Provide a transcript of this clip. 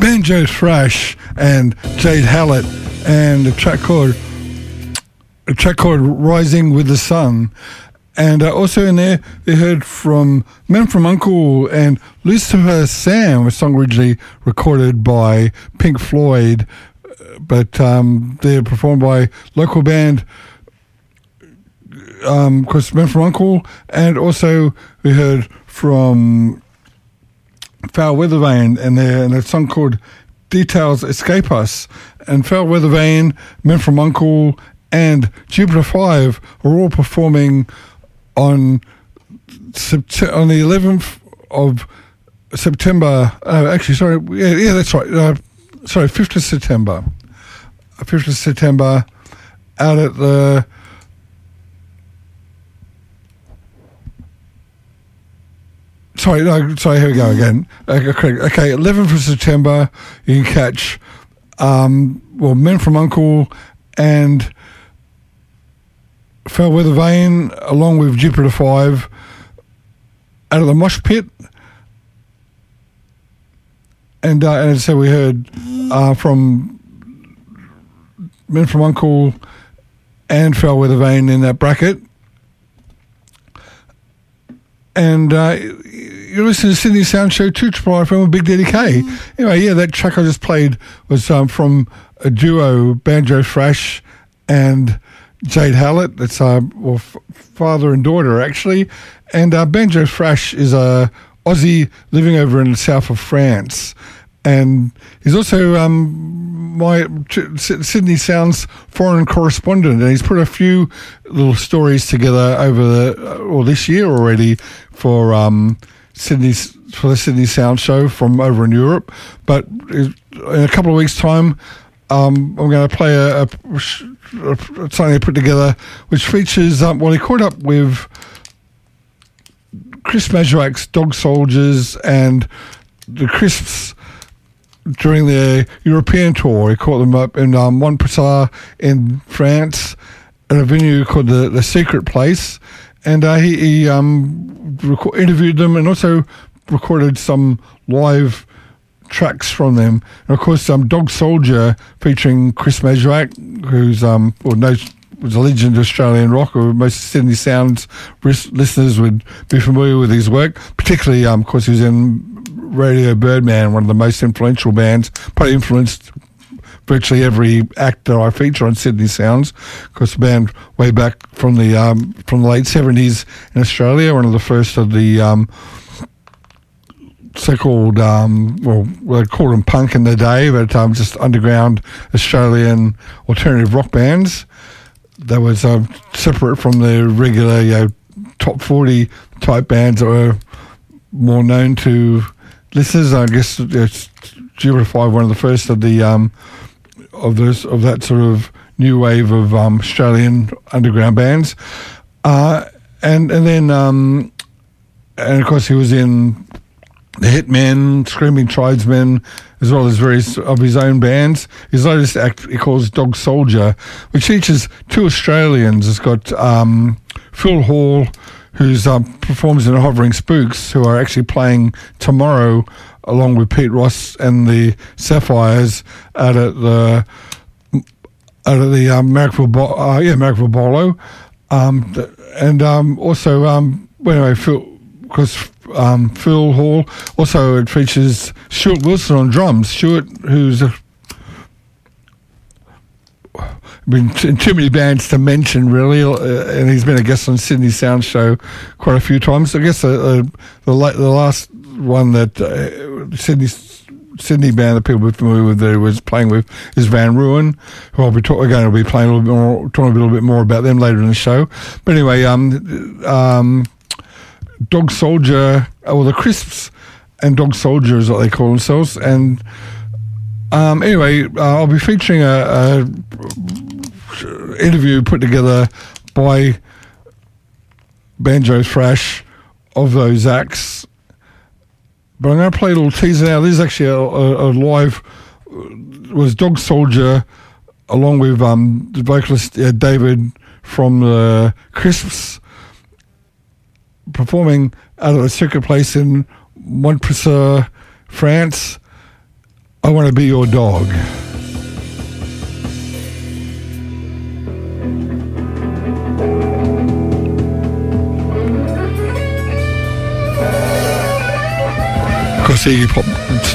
Banjo Thrash and Jade Hallett, and a track called Rising with the Sun. And also in there, they heard from Men from U.N.C.L.E. and Lucifer Sam, a song originally recorded by Pink Floyd, but they're performed by local band, of course, Men from U.N.C.L.E. And also we heard from Foul Weather Vane and a song called Details Escape Us. And Foul Weather Vane, Men from U.N.C.L.E. and Jupiter 5 are all performing on the 11th of September. That's right. 5th of September. 5th of September out at the... Sorry, here we go again. Okay, 11th of September, you can catch, Men from U.N.C.L.E. and Foul Weather Vane, along with Jupiter 5, out of the Mosh Pit. And as I said, we heard from Men from U.N.C.L.E. and Foul Weather Vane in that bracket. And you're listening to Sydney Sound Show 2 FM with Big Daddy K. Anyway, yeah, that track I just played was from a duo, Banjo Thrash and Jade Hallett. That's father and daughter, actually. And Banjo Thrash is a Aussie living over in the south of France. And he's also my Sydney Sounds foreign correspondent, and he's put a few little stories together over this year already for the Sydney Sound Show from over in Europe. But in a couple of weeks' time, I'm going to play something he put together, which features he caught up with Chris Mazuak's Dog Soldiers and the Crisps during their European tour. He caught them up in Montpellier in France at a venue called the Secret Place, and he interviewed them and also recorded some live tracks from them. And of course, Dog Soldier featuring Chris Mazuak, who's was a legend of Australian rock, or most Sydney Sounds listeners would be familiar with his work. Particularly, of course, he was in Radio Birdman, one of the most influential bands, probably influenced virtually every act that I feature on Sydney Sounds. Of course, the band way back from the late 70s in Australia, one of the first of the so-called, they called them punk in the day, but just underground Australian alternative rock bands. That was separate from the regular top 40 type bands that were more known to listeners. I guess Jupiter 5, one of the first of the of that sort of new wave of Australian underground bands, and then of course he was in the Hitmen, Screaming Tribesmen, as well as various of his own bands. His latest act he calls Dog Soldier, which features two Australians. It's got Phil Hall, who performs in the Hovering Spooks, who are actually playing tomorrow along with Pete Ross and the Sapphires out at the Marrickville Bolo, and also anyway, Phil Hall. Also, it features Stuart Wilson on drums. Stuart, who's been in too many bands to mention, really, and he's been a guest on Sydney Sound Show quite a few times. I guess the last one that Sydney band that people are familiar with that he was playing with is Van Ruin, who I'll be talking a little bit more about them later in the show. But anyway, Dog Soldier, the Crisps and Dog Soldier is what they call themselves. And anyway, I'll be featuring a interview put together by Banjo Thrash of those acts. But I'm going to play a little teaser now. This is actually a live, was Dog Soldier along with the vocalist David from the Crisps, performing out of a Secret Place in Montpellier, France, I Want to Be Your Dog. Of course, Iggy Pop